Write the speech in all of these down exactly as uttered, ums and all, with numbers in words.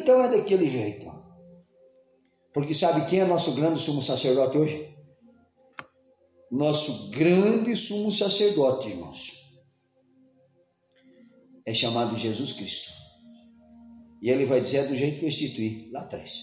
então é daquele jeito. Porque sabe quem é nosso grande sumo sacerdote hoje? Nosso grande sumo sacerdote, irmãos, é chamado Jesus Cristo. E ele vai dizer do jeito que eu instituí lá atrás.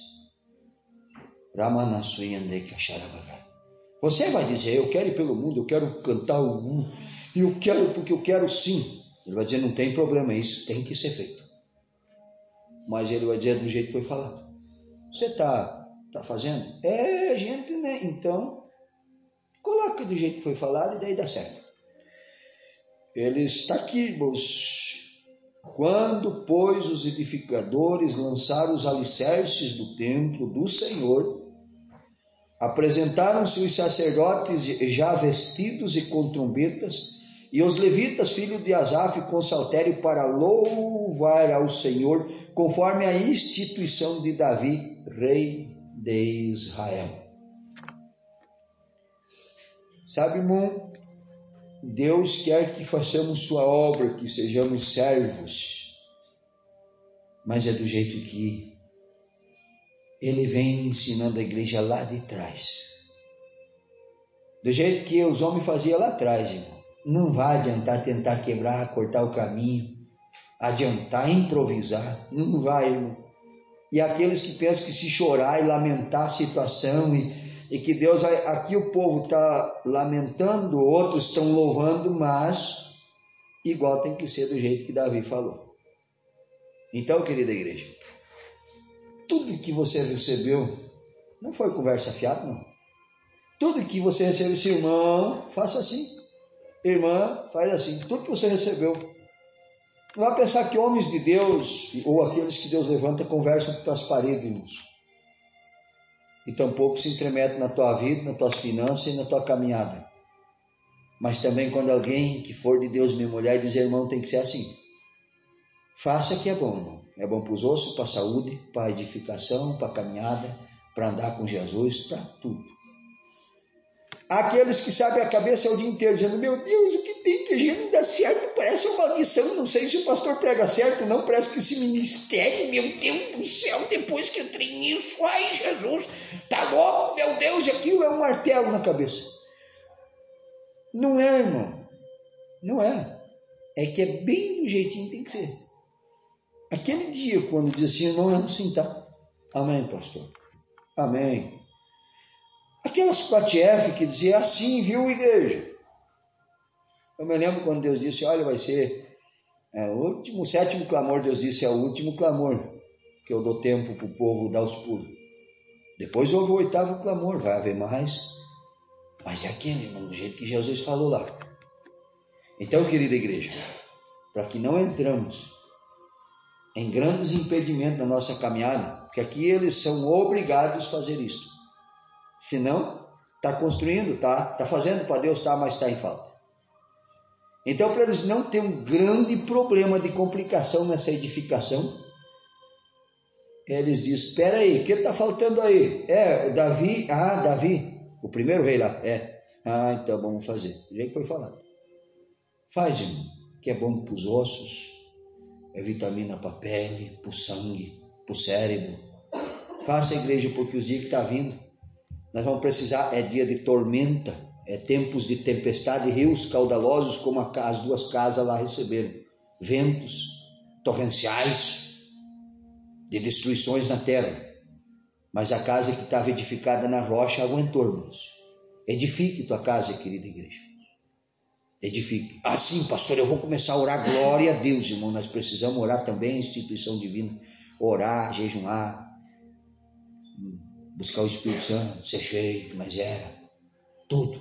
Você vai dizer, eu quero ir pelo mundo, eu quero cantar o mundo, e eu quero porque eu quero sim. Ele vai dizer, não tem problema, isso tem que ser feito. Mas ele vai dizer do jeito que foi falado. Você está tá fazendo? É, gente, né? Então, coloca do jeito que foi falado e daí dá certo. Ele está aqui, irmãos. Quando, pois, os edificadores lançaram os alicerces do templo do Senhor, apresentaram-se os sacerdotes já vestidos e com trombetas, e os levitas, filhos de Asaf, com saltério para louvar ao Senhor, conforme a instituição de Davi, rei de Israel. Sabe, irmão, Deus quer que façamos sua obra, que sejamos servos, mas é do jeito que Ele vem ensinando a igreja lá de trás. Do jeito que os homens faziam lá atrás, irmão. Não vai adiantar tentar quebrar, cortar o caminho, adiantar, improvisar, não vai, irmão. E aqueles que pensam que se chorar e lamentar a situação e, e que Deus, aqui o povo está lamentando, outros estão louvando, mas igual tem que ser do jeito que Davi falou. Então, querida igreja, tudo que você recebeu não foi conversa fiada, não. Tudo que você recebeu, esse irmão, faça assim. Irmã, faz assim. Tudo que você recebeu. Não vai pensar que homens de Deus, ou aqueles que Deus levanta, conversam com as paredes, irmãos. E tampouco se intrometem na tua vida, nas tuas finanças e na tua caminhada. Mas também quando alguém que for de Deus, minha mulher, dizer, irmão, tem que ser assim. Faça que é bom, irmão. É bom para os ossos, para a saúde, para a edificação, para a caminhada, para andar com Jesus, para tudo. Aqueles que sabem a cabeça o dia inteiro, dizendo, meu Deus, o que tem que a gente não dá certo, parece uma maldição, não sei se o pastor prega certo, não, parece que esse ministério, meu Deus do céu, depois que entrei nisso, ai Jesus, tá louco, meu Deus, aquilo é um martelo na cabeça. Não é, irmão, não é, é que é bem do jeitinho que tem que ser. Aquele dia, quando diz assim, irmão, é assim, tá? Amém, pastor, amém. Aquelas quatro F que dizia assim, viu, igreja? Eu me lembro quando Deus disse, olha, vai ser é, o último, o sétimo clamor, Deus disse, é o último clamor, que eu dou tempo para o povo dar os pulos. Depois houve o oitavo clamor, vai haver mais, mas é aquele, irmão, do jeito que Jesus falou lá. Então, querida igreja, para que não entramos em grandes impedimentos na nossa caminhada, porque aqui eles são obrigados a fazer isto. Se não, está construindo, está tá fazendo para Deus, tá, mas está em falta. Então, para eles não terem um grande problema de complicação nessa edificação, eles dizem, espera aí, o que está faltando aí? É, Davi, ah, Davi, o primeiro rei lá, é. Ah, então vamos fazer, do jeito que foi falado. Faz, irmão, que é bom para os ossos, é vitamina para a pele, para o sangue, para o cérebro. Faça a igreja, porque os dias que está vindo, nós vamos precisar, é dia de tormenta, é tempos de tempestade, rios caudalosos, como as duas casas lá receberam. Ventos torrenciais, de destruições na terra. Mas a casa que estava edificada na rocha aguentou, irmãos. Edifique tua casa, querida igreja. Edifique. Ah, sim, pastor, eu vou começar a orar, glória a Deus, irmão. Nós precisamos orar também, a instituição divina. Orar, jejuar, buscar o Espírito Santo, ser cheio, mas era tudo.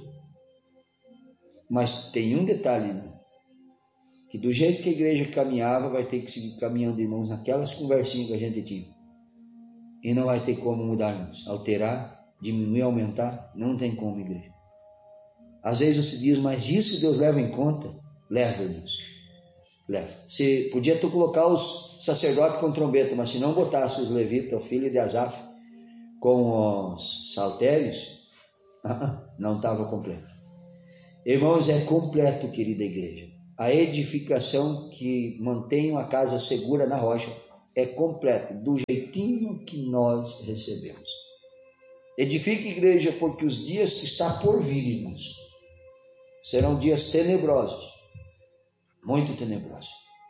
Mas tem um detalhe, irmão, que do jeito que a igreja caminhava, vai ter que seguir caminhando, irmãos, naquelas conversinhas que a gente tinha. E não vai ter como mudarmos, alterar, diminuir, aumentar, não tem como, igreja. Às vezes você diz, mas isso Deus leva em conta? Leva, irmãos, leva. Você podia tu colocar os sacerdotes com trombeta, mas se não botasse os levitas, o filho de Asaf, com os saltérios, não estava completo. Irmãos, é completo, querida igreja. A edificação que mantém uma casa segura na rocha é completa, do jeitinho que nós recebemos. Edifique igreja, porque os dias que está por vir, irmãos, serão dias tenebrosos, muito tenebrosos.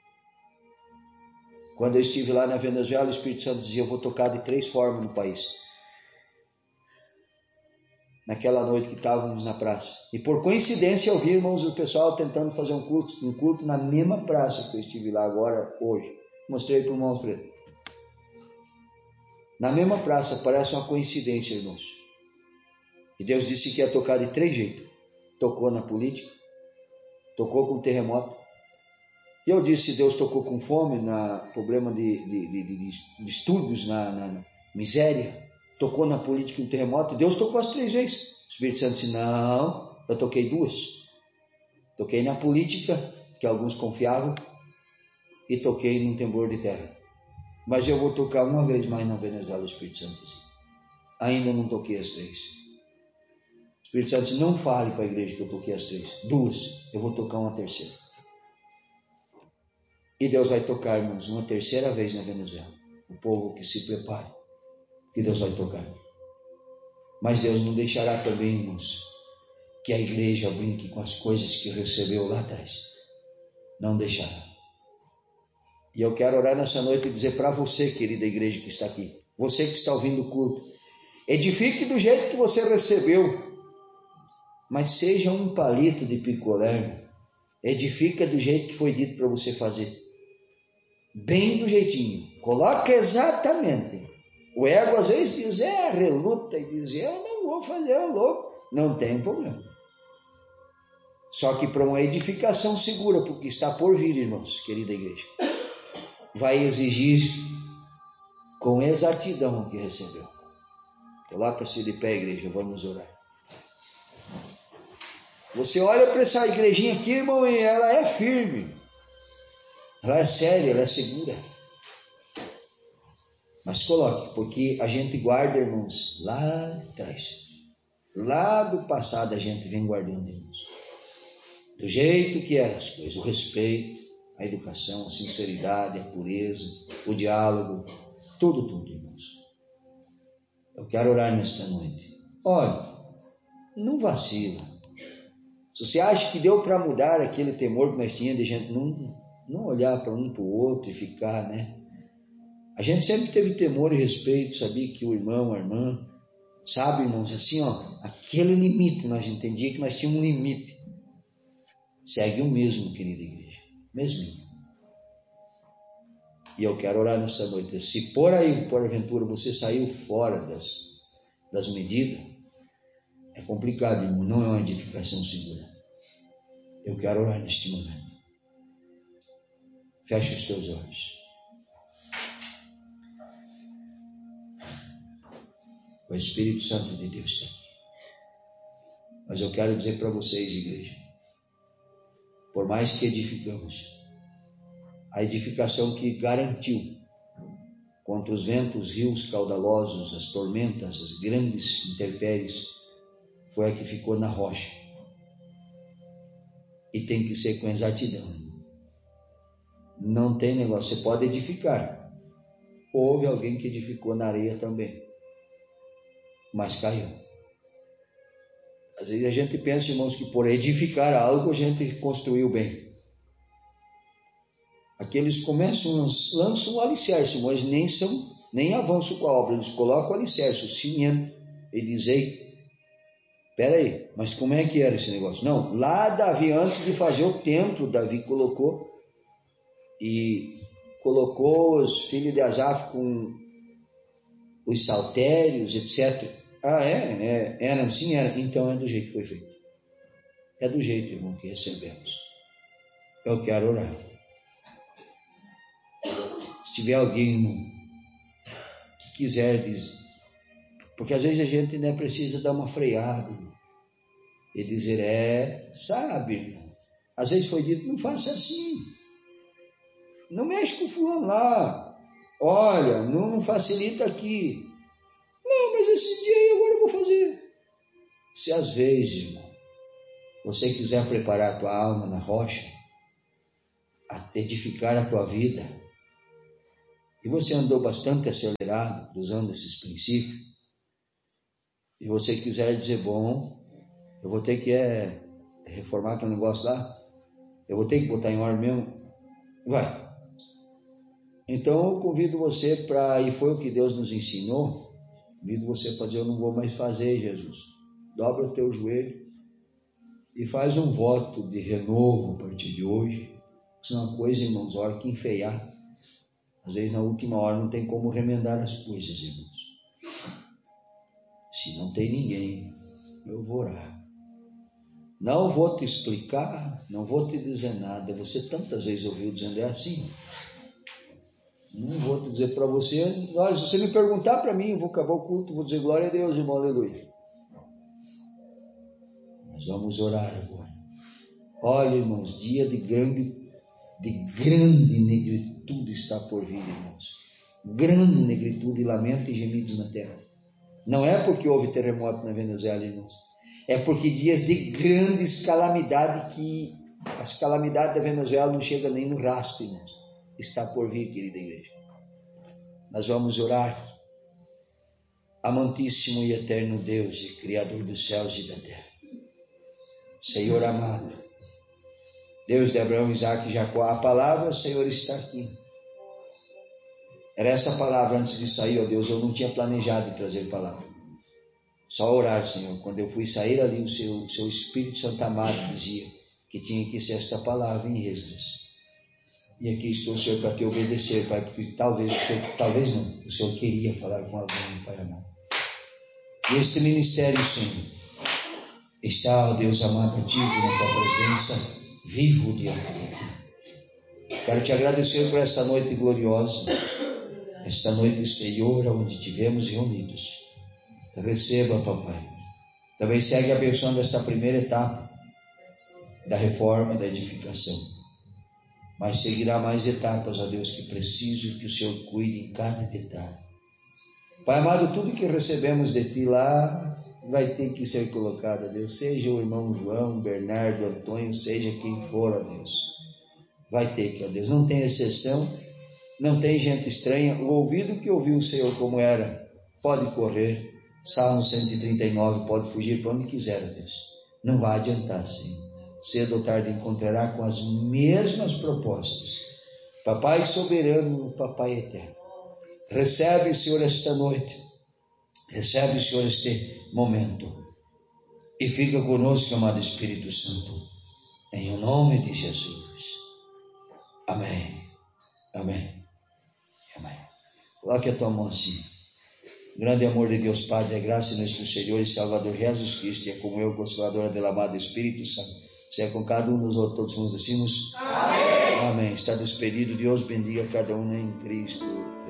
Quando eu estive lá na Venezuela, o Espírito Santo dizia: eu vou tocar de três formas no país. Naquela noite que estávamos na praça. E por coincidência eu vi, irmãos, o pessoal tentando fazer um culto, um culto na mesma praça que eu estive lá agora, hoje. Mostrei para o irmão Alfredo. Na mesma praça, parece uma coincidência, irmãos. E Deus disse que ia tocar de três jeitos. Tocou na política, tocou com terremoto. E eu disse, Deus tocou com fome, na problema de, de, de, de, de distúrbios, na, na, na miséria. Tocou na política um terremoto, e Deus tocou as três vezes. O Espírito Santo disse: não, eu toquei duas. Toquei na política, que alguns confiavam, e toquei num temblor de terra. Mas eu vou tocar uma vez mais na Venezuela, o Espírito Santo disse. Ainda não toquei as três. O Espírito Santo disse: não fale para a igreja que eu toquei as três. Duas, eu vou tocar uma terceira. E Deus vai tocar, irmãos, uma terceira vez na Venezuela. O povo que se prepare, que Deus vai tocar. Mas Deus não deixará também, irmãos, que a igreja brinque com as coisas que recebeu lá atrás. Não deixará. E eu quero orar nessa noite e dizer para você, querida igreja que está aqui, você que está ouvindo o culto, edifique do jeito que você recebeu, mas seja um palito de picolé. Edifica do jeito que foi dito para você fazer. Bem do jeitinho. Coloca exatamente. O ego às vezes diz, é, reluta e diz, eu não vou fazer, eu louco. Não tem problema. Só que para uma edificação segura, porque está por vir, irmãos, querida igreja, vai exigir com exatidão o que recebeu. Coloca-se de pé, igreja, vamos orar. Você olha para essa igrejinha aqui, irmão, e ela é firme. Ela é séria, ela é segura. Mas coloque, porque a gente guarda, irmãos, lá atrás. Lá do passado a gente vem guardando, irmãos. Do jeito que eram as coisas, o respeito, a educação, a sinceridade, a pureza, o diálogo, tudo, tudo, irmãos. Eu quero orar nesta noite. Olha, não vacila. Se você acha que deu para mudar aquele temor que nós tínhamos de gente não, não olhar para um para o outro e ficar, né? A gente sempre teve temor e respeito, sabia que o irmão, a irmã, sabe, irmãos, assim, ó, aquele limite, nós entendíamos que nós tínhamos um limite. Segue o mesmo, querida igreja, mesmo. E eu quero orar nessa noite. Se por aí, por aventura, você saiu fora das, das medidas, é complicado, irmão, não é uma edificação segura. Eu quero orar neste momento. Feche os teus olhos. O Espírito Santo de Deus está aqui. Mas eu quero dizer para vocês, igreja, por mais que edificamos, a edificação que garantiu contra os ventos, rios caudalosos, as tormentas, as grandes intempéries, foi a que ficou na rocha. E tem que ser com exatidão. Não tem negócio, você pode edificar. Houve alguém que edificou na areia também, mas caiu. Às vezes a gente pensa, irmãos, que por edificar algo a gente construiu bem. Aqueles começam, lançam o alicerce, mas nem, são, nem avançam com a obra. Eles colocam o alicerce, o cimento, e dizem, espera aí, mas como é que era esse negócio? Não, lá Davi, antes de fazer o templo, Davi colocou, e colocou os filhos de Asaf com os saltérios, etcétera. Ah, é? é era assim? Era. Então é do jeito que foi feito. É do jeito, irmão, que recebemos. Eu quero orar. Se tiver alguém, irmão, que quiser dizer, porque às vezes a gente, né, precisa dar uma freada, irmão, e dizer, é, sabe, irmão, às vezes foi dito, não faça assim, não mexe com o fulano lá, olha, não, não facilita aqui, não, mas esse dia aí agora eu vou fazer. Se às vezes, irmão, você quiser preparar a tua alma na rocha, a edificar a tua vida, e você andou bastante acelerado, usando esses princípios, e você quiser dizer, bom, eu vou ter que é, reformar aquele negócio lá, eu vou ter que botar em ordem mesmo, vai. Então eu convido você para, e foi o que Deus nos ensinou, convido você para dizer, eu não vou mais fazer, Jesus. Dobra o teu joelho e faz um voto de renovo a partir de hoje. Isso é uma coisa, irmãos, hora que enfeiar. Às vezes na última hora não tem como remendar as coisas, irmãos. Se não tem ninguém, eu vou orar. Não vou te explicar, não vou te dizer nada. Você tantas vezes ouviu dizendo, é assim. Não vou te dizer para você, olha, se você me perguntar para mim, eu vou acabar o culto, vou dizer glória a Deus, irmão, aleluia. Nós vamos orar agora. Olha, irmãos, dia de grande, de grande negritude está por vir, irmãos. Grande negritude, lamento e gemidos na terra. Não é porque houve terremoto na Venezuela, irmãos. É porque dias de grandes calamidades, que as calamidades da Venezuela não chegam nem no rastro, irmãos. Está por vir, querida igreja. Nós vamos orar. Amantíssimo e eterno Deus e Criador dos céus e da terra. Senhor amado, Deus de Abraão, Isaque e Jacó, a palavra, Senhor, está aqui. Era essa palavra antes de sair, ó Deus, eu não tinha planejado trazer palavra. Só orar, Senhor. Quando eu fui sair ali, o seu, o seu Espírito Santo amado dizia que tinha que ser esta palavra em Esdras. E aqui estou, Senhor, para te obedecer, Pai, porque talvez, o Senhor, talvez não, o Senhor queria falar com alguém, Pai amado. E este ministério, Senhor, está, ó Deus amado, ativo na tua presença, vivo diante de ti. Quero te agradecer por esta noite gloriosa, esta noite, Senhor, onde tivemos reunidos. Receba, papai. Também segue abençoando esta primeira etapa da reforma, da edificação. Mas seguirá mais etapas, ó Deus, que preciso que o Senhor cuide em cada detalhe. Pai amado, tudo que recebemos de Ti lá vai ter que ser colocado, ó Deus. Seja o irmão João, Bernardo, Antônio, seja quem for, ó Deus. Vai ter que, ó Deus. Não tem exceção, não tem gente estranha. O ouvido que ouviu o Senhor como era, pode correr. Salmo cento e trinta e nove, pode fugir para onde quiser, ó Deus. Não vai adiantar, Senhor. Cedo ou tarde encontrará com as mesmas propostas. Papai soberano, Papai eterno. Recebe, Senhor, esta noite. Recebe, Senhor, este momento. E fica conosco, amado Espírito Santo. Em o nome de Jesus. Amém. Amém. Amém. Coloque a tua mão assim. Grande amor de Deus Pai, de graça em nosso Senhor e Salvador Jesus Cristo, e é como eu, Consoladora do amado Espírito Santo. Seja com cada um dos outros, todos nos decimos. Amém. Amém. Está despedido. Deus bendiga cada um em Cristo.